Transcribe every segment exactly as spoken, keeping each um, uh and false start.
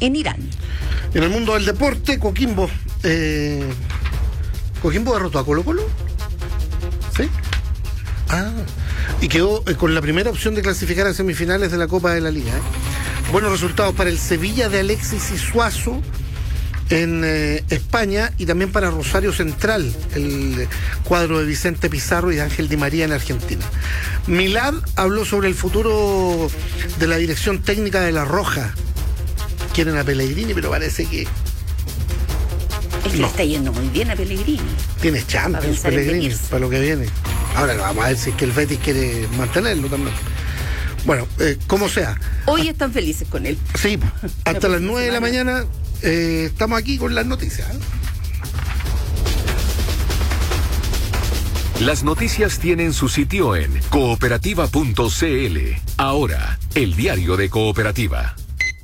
en Irán. En el mundo del deporte, Coquimbo. Eh, ¿Coquimbo derrotó a Colo Colo? ¿Sí? Ah, y quedó eh, con la primera opción de clasificar a semifinales de la Copa de la Liga. ¿eh? Buenos resultados para el Sevilla de Alexis y Suazo en eh, España, y también para Rosario Central, el cuadro de Vicente Pizarro y de Ángel Di María en Argentina. Milad habló sobre el futuro de la dirección técnica de La Roja. Quieren a Pellegrini, pero parece que... Es que no. le está yendo muy bien a Pellegrini. Tiene Champions Pellegrini para lo que viene. Ahora vamos a ver si es que el Betis quiere mantenerlo también. Bueno, eh, como sea. Hoy están felices con él. Sí, hasta las nueve de la mañana eh, estamos aquí con las noticias. ¿eh? Las noticias tienen su sitio en cooperativa punto c l. Ahora, el diario de Cooperativa.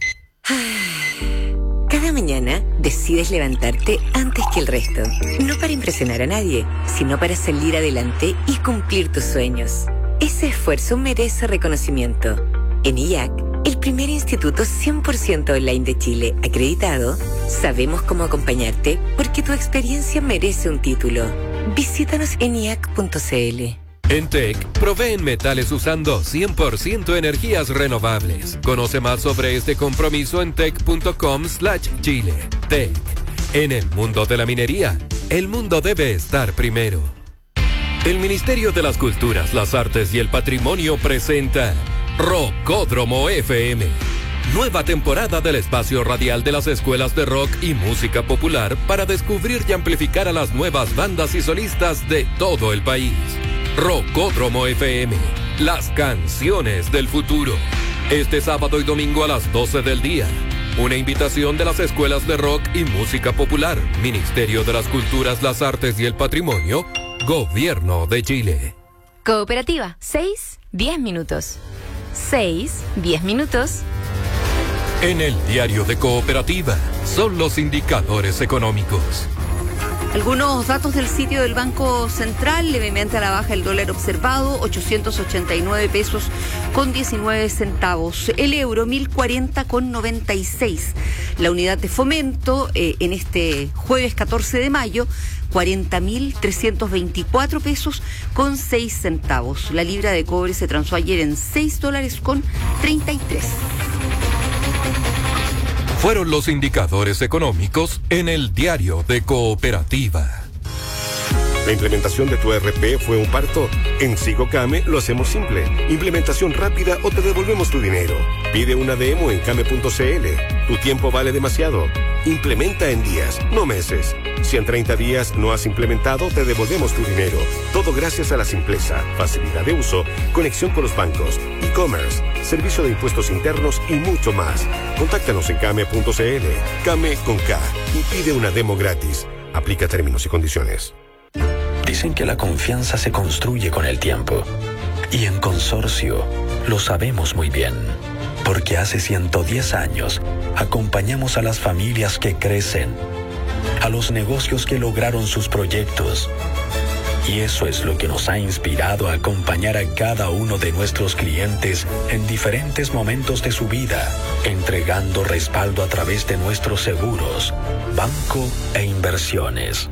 Cada mañana decides levantarte antes que el resto. No para impresionar a nadie, sino para salir adelante y cumplir tus sueños. Ese esfuerzo merece reconocimiento. En I A C, el primer instituto cien por ciento online de Chile acreditado, sabemos cómo acompañarte porque tu experiencia merece un título. Visítanos en i a c punto c l. En T E C, proveen metales usando cien por ciento energías renovables. Conoce más sobre este compromiso en tec punto com slash chile. T E C. En el mundo de la minería, el mundo debe estar primero. El Ministerio de las Culturas, las Artes y el Patrimonio presenta Rockódromo F M. Nueva temporada del espacio radial de las escuelas de rock y música popular para descubrir y amplificar a las nuevas bandas y solistas de todo el país. Rockódromo F M, las canciones del futuro. Este sábado y domingo a las doce del día. Una invitación de las escuelas de rock y música popular, Ministerio de las Culturas, las Artes y el Patrimonio, Gobierno de Chile. Cooperativa, seis, diez minutos. seis, diez minutos. En el diario de Cooperativa, son los indicadores económicos. Algunos datos del sitio del Banco Central: levemente a la baja el dólar observado, ochocientos ochenta y nueve pesos con diecinueve centavos. El euro, mil cuarenta con noventa y seis. La unidad de fomento eh, en este jueves catorce de mayo, cuarenta mil trescientos veinticuatro pesos con seis centavos. La libra de cobre se transó ayer en seis dólares con treinta y tres. Fueron los indicadores económicos en el diario de Cooperativa. ¿La implementación de tu E R P fue un parto? En Sigocame lo hacemos simple. Implementación rápida o te devolvemos tu dinero. Pide una demo en came punto c l. Tu tiempo vale demasiado. Implementa en días, no meses. Si en treinta días no has implementado, te devolvemos tu dinero. Todo gracias a la simpleza, facilidad de uso, conexión con los bancos, e-commerce, servicio de impuestos internos y mucho más. Contáctanos en came punto c l. Came con K y pide una demo gratis. Aplica términos y condiciones. Dicen que la confianza se construye con el tiempo. Y en Consorcio lo sabemos muy bien. Porque hace ciento diez años acompañamos a las familias que crecen, a los negocios que lograron sus proyectos. Y eso es lo que nos ha inspirado a acompañar a cada uno de nuestros clientes en diferentes momentos de su vida, entregando respaldo a través de nuestros seguros, banco e inversiones.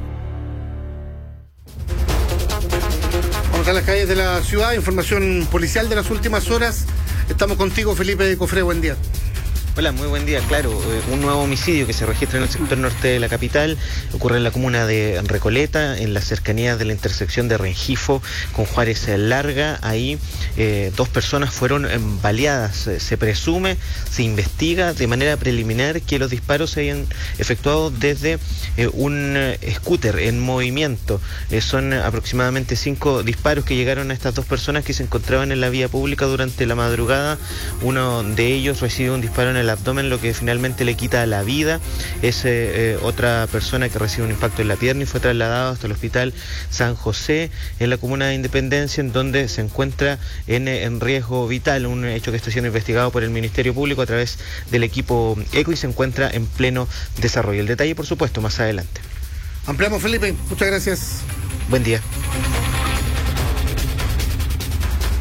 Vamos a las calles de la ciudad, información policial de las últimas horas. Estamos contigo, Felipe Cofré, buen día. Hola, muy buen día. Claro, eh, un nuevo homicidio que se registra en el sector norte de la capital ocurre en la comuna de Recoleta, en las cercanías de la intersección de Rengifo con Juárez Larga. Ahí eh, dos personas fueron baleadas. Eh, se presume, se investiga de manera preliminar que los disparos se hayan efectuado desde eh, un eh, scooter en movimiento. Eh, son aproximadamente cinco disparos que llegaron a estas dos personas que se encontraban en la vía pública durante la madrugada. Uno de ellos recibe un disparo en el abdomen, lo que finalmente le quita la vida. Es eh, eh, otra persona que recibe un impacto en la pierna y fue trasladado hasta el hospital San José en la comuna de Independencia, en donde se encuentra en, en riesgo vital, un hecho que está siendo investigado por el Ministerio Público a través del equipo ECO y se encuentra en pleno desarrollo. El detalle, por supuesto, más adelante. Ampliamos, Felipe. Muchas gracias. Buen día.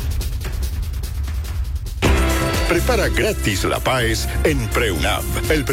Prepara gratis la PAES en Preunab. El